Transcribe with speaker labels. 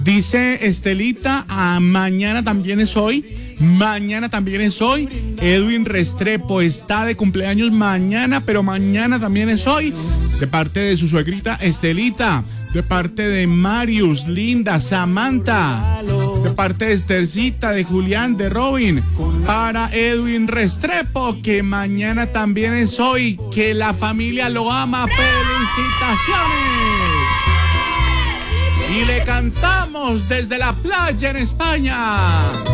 Speaker 1: Dice Estelita, mañana también es hoy. Mañana también es hoy. Edwin Restrepo está de cumpleaños mañana, pero mañana también es hoy. De parte de su suegrita Estelita. De parte de Marius, Linda, Samantha. De parte de Estercita, de Julián, de Robin. Para Edwin Restrepo, que mañana también es hoy. Que la familia lo ama. ¡Felicitaciones! Y le cantamos desde la playa en España.